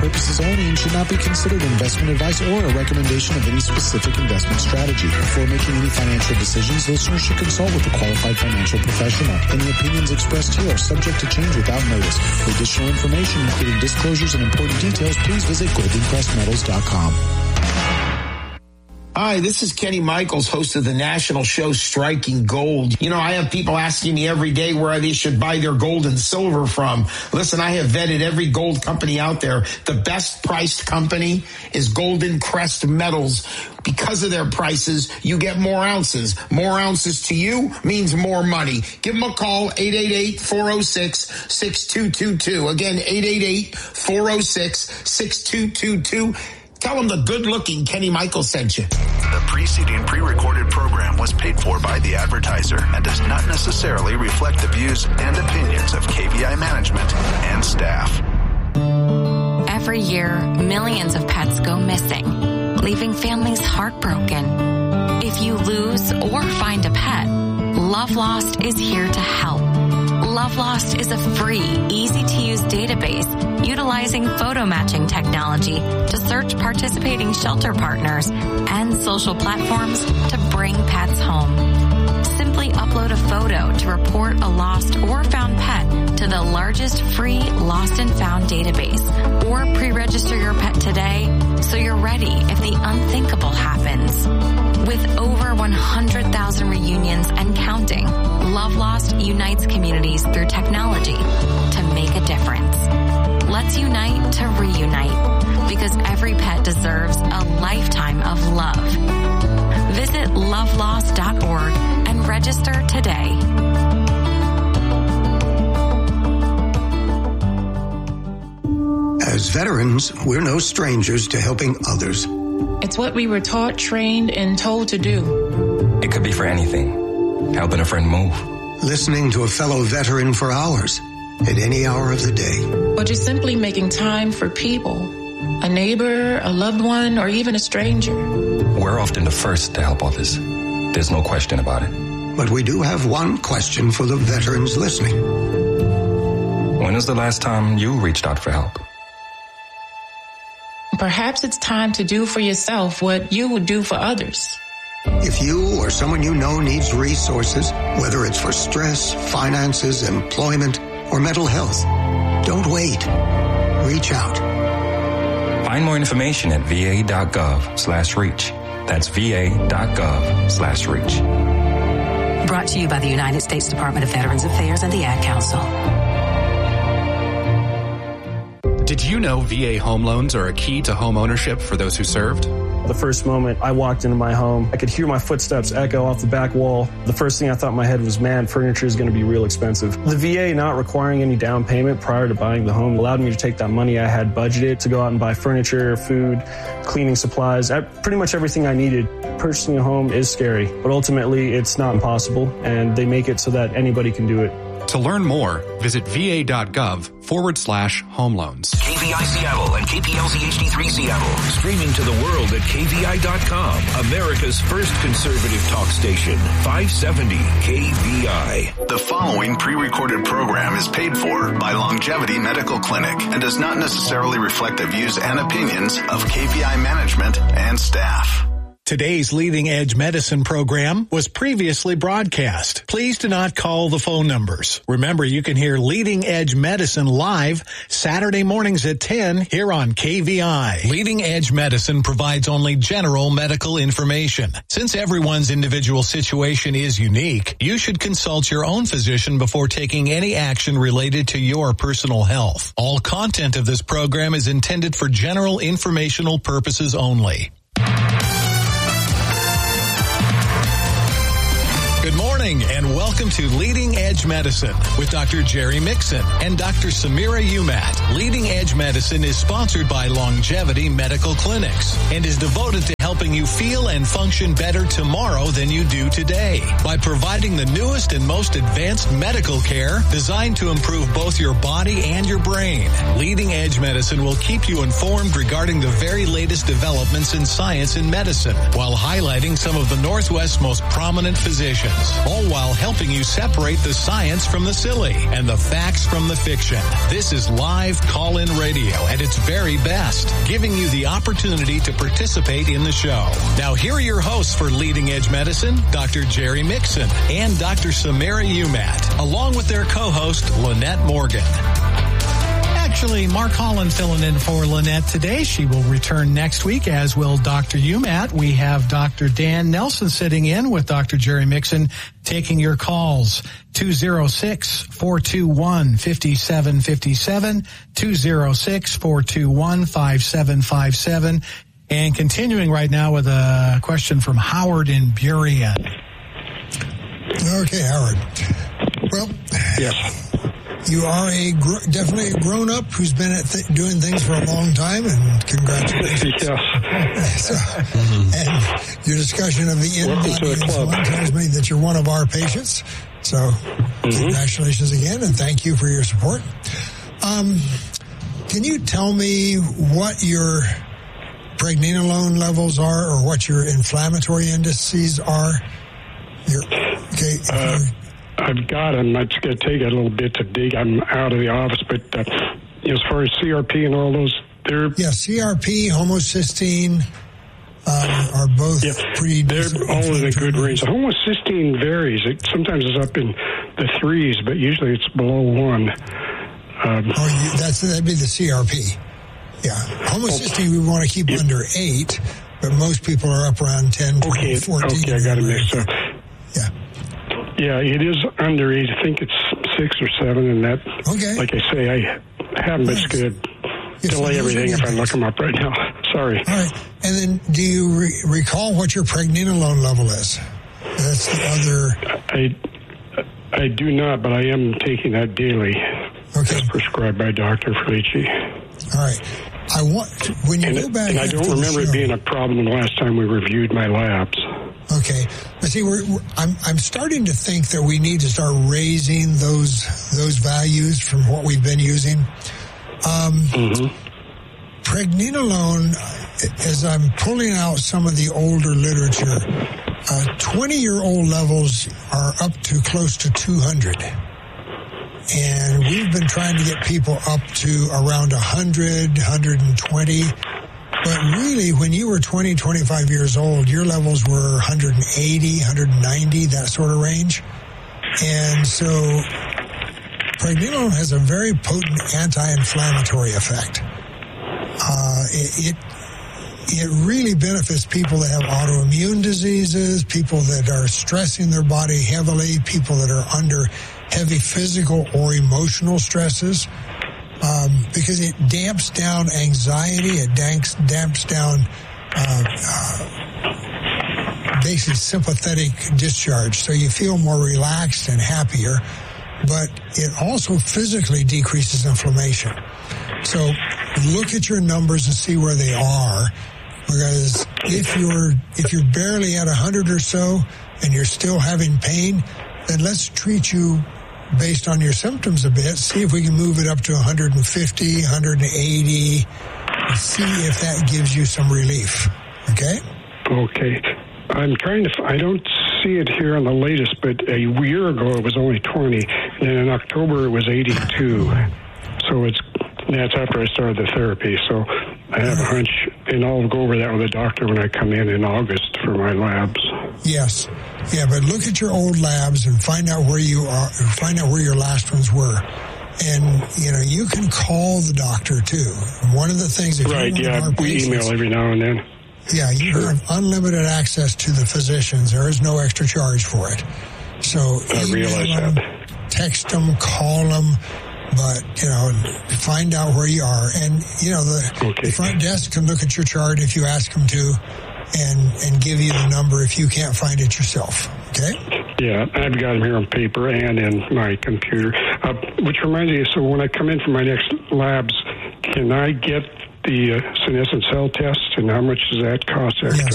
purposes only and should not be considered investment advice or a recommendation of any specific investment strategy. Before making any financial decisions, listeners should consult with a qualified financial professional. Any opinions expressed here are subject to change without notice. For additional information, including disclosures and important details, please visit goldencrestmetals.com. Hi, this is Kenny Michaels, host of the national show Striking Gold. You know, I have people asking me every day where they should buy their gold and silver from. Listen, I have vetted every gold company out there. The best priced company is Golden Crest Metals. Because of their prices, you get more ounces. More ounces to you means more money. Give them a call, 888-406-6222. Again, 888-406-6222. Tell them the good-looking Kenny Michaels sent you. The preceding pre-recorded program was paid for by the advertiser and does not necessarily reflect the views and opinions of KVI management and staff. Every year, millions of pets go missing, leaving families heartbroken. If you lose or find a pet, Love Lost is here to help. Love Lost is a free, easy-to-use database utilizing photo matching technology to search participating shelter partners and social platforms to bring pets home. Simply upload a photo to report a lost or found pet to the largest free lost and found database, or pre-register your pet today so you're ready if the unthinkable happens. With over 100,000 reunions and counting, Love Lost unites communities through technology to make a difference. Let's unite to reunite, because every pet deserves a lifetime of love. Visit lovelost.org and register today. As veterans, we're no strangers to helping others. It's what we were taught, trained, and told to do. It could be for anything. Helping a friend move. Listening to a fellow veteran for hours, at any hour of the day. Or just simply making time for people. A neighbor, a loved one, or even a stranger. We're often the first to help others. There's no question about it. But we do have one question for the veterans listening. When was the last time you reached out for help? Perhaps it's time to do for yourself what you would do for others. If you or someone you know needs resources, whether it's for stress, finances, employment, or mental health, don't wait. Reach out. Find more information at va.gov/reach. That's va.gov/reach. Brought to you by the United States Department of Veterans Affairs and the Ad Council. Did you know VA home loans are a key to home ownership for those who served? The first moment I walked into my home, I could hear my footsteps echo off the back wall. The first thing I thought in my head was, man, furniture is going to be real expensive. The VA not requiring any down payment prior to buying the home allowed me to take that money I had budgeted to go out and buy furniture, food, cleaning supplies, pretty much everything I needed. Purchasing a home is scary, but ultimately it's not impossible, and they make it so that anybody can do it. To learn more, visit va.gov/home loans. KVI Seattle and KPLZ HD3 Seattle. Streaming to the world at KVI.com. America's first conservative talk station. 570 KVI. The following pre-recorded program is paid for by Longevity Medical Clinic and does not necessarily reflect the views and opinions of KVI management and staff. Today's Leading Edge Medicine program was previously broadcast. Please do not call the phone numbers. Remember, you can hear Leading Edge Medicine live Saturday mornings at 10 here on KVI. Leading Edge Medicine provides only general medical information. Since everyone's individual situation is unique, you should consult your own physician before taking any action related to your personal health. All content of this program is intended for general informational purposes only. Good morning and welcome to Leading Edge Medicine with Dr. Jerry Mixon and Dr. Samira Umat. Leading Edge Medicine is sponsored by Longevity Medical Clinics and is devoted to helping helping you feel and function better tomorrow than you do today by providing the newest and most advanced medical care designed to improve both your body and your brain. Leading Edge Medicine will keep you informed regarding the very latest developments in science and medicine while highlighting some of the Northwest's most prominent physicians, all while helping you separate the science from the silly and the facts from the fiction. This is live call-in radio at its very best, giving you the opportunity to participate in the show. Now, here are your hosts for Leading Edge Medicine, Dr. Jerry Mixon and Dr. Samara Umat, along with their co-host, Lynette Morgan. Actually, Mark Holland filling in for Lynette today. She will return next week, as will Dr. Umat. We have Dr. Dan Nelson sitting in with Dr. Jerry Mixon, taking your calls. 206-421-5757, 206-421-5757. And continuing right now with a question from Howard in Burien. Okay, Howard. Well, yes. You are definitely a grown-up who's been doing things for a long time, and congratulations. Yes. And your discussion of the in-body insulin tells me that you're one of our patients. So congratulations again, and thank you for your support. Can you tell me what your pregnenolone levels are, or what your inflammatory indices are? I've got them. It's going to take a little bit to dig. I'm out of the office, but as far as CRP and all those, CRP, homocysteine are both pretty. They're all in a good range. The homocysteine varies. Sometimes it's up in the 3s, but usually it's below 1. That'd be the CRP. Yeah, homocysteine we want to keep under 8, but most people are up around 10, 12, 14. Okay, I got it mixed up. Yeah. Yeah, it is under 8. I think it's 6 or 7, and that, like I say, I haven't been good. Delay everything if I look them up right now. Sorry. All right. And then do you recall what your pregnenolone level is? That's the other... I do not, but I am taking that daily. Okay. As prescribed by Dr. Felici. All right. When you go back... And I don't remember it being a problem the last time we reviewed my labs. Okay, but see, I'm starting to think that we need to start raising those values from what we've been using. Pregnenolone, as I'm pulling out some of the older literature, 20-year-old levels are up to close to 200. And we've been trying to get people up to around 100, 120. But really, when you were 20, 25 years old, your levels were 180, 190, that sort of range. And so pregnenolone has a very potent anti-inflammatory effect. It really benefits people that have autoimmune diseases, people that are stressing their body heavily, people that are under heavy physical or emotional stresses. Because it damps down anxiety, it damps down basically sympathetic discharge, so you feel more relaxed and happier, but it also physically decreases inflammation. So look at your numbers and see where they are, because if you're barely at 100 or so and you're still having pain, then let's treat you based on your symptoms a bit, see if we can move it up to 150, 180, and see if that gives you some relief. Okay? Okay. I'm trying to, I don't see it here on the latest, but a year ago it was only 20, and in October it was 82. So that's after I started the therapy. So I have a hunch, and I'll go over that with the doctor when I come in August for my labs. Yes. Yeah, but look at your old labs and find out where you are, find out where your last ones were. And, you can call the doctor, too. One of the things... we email every now and then. Yeah, you have unlimited access to the physicians. There is no extra charge for it. So I realize that. Text them, call them, but, find out where you are. And, the front desk can look at your chart if you ask them to, and give you the number if you can't find it yourself. Okay? Yeah, I've got them here on paper and in my computer. Which reminds me, so when I come in for my next labs, can I get the senescent cell test, and how much does that cost extra?